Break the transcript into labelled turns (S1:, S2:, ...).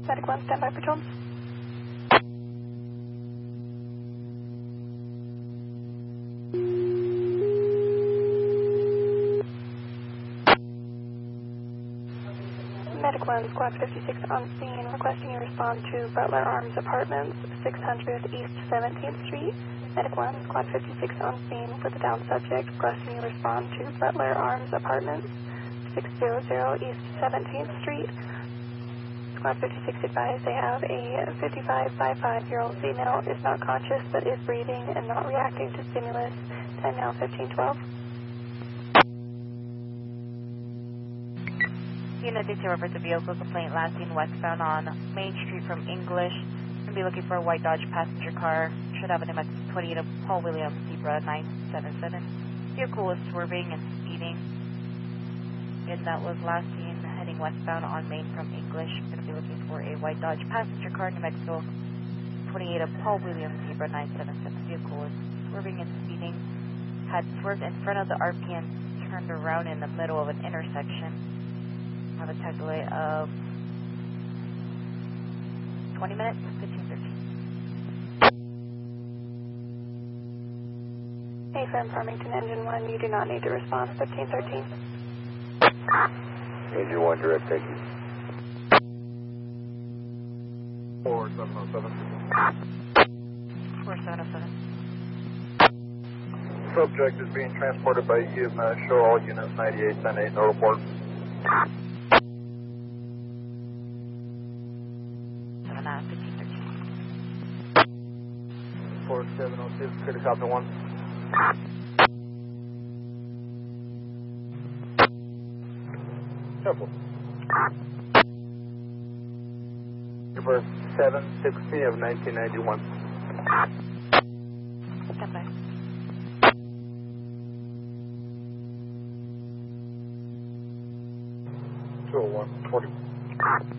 S1: Medic 1, standby for Jones. Medic 1, Squad 56 on scene, requesting you respond to Butler Arms Apartments, 600 East 17th Street. Medic 1, Squad 56 on scene for the down subject, requesting you respond to Butler Arms Apartments, 600 East 17th Street. Squad 56 advised they have a 55-year-old female, is not conscious but is breathing and not reacting to stimulus. 10 now 1512.
S2: Unit 2 referred to vehicle complaint last seen westbound on Main Street from English. Going to be looking for a white Dodge passenger car. Should have an MX 28 of Paul Williams, Zebra 977. Vehicle was swerving and speeding. And that was last seen heading westbound on Main from English. Going to be looking for a white Dodge passenger car, New Mexico 28 of Paul Williams, Zebra 977. Vehicle was swerving and speeding. Had swerved in front of the RPN, turned around in the middle of an intersection. Have a tag delay of 20 minutes, 1513.
S1: Hey, from Farmington Engine 1, you do not need to respond. 1513.
S3: Engine 1, direct, thank you.
S4: 4707.
S2: 4707.
S4: Subject is being transported by EMS. Show all units 9810-8, no report. 4706, clear to copy 1. Careful. Number 760 of 1991.
S2: Stand by.
S4: 201, 40.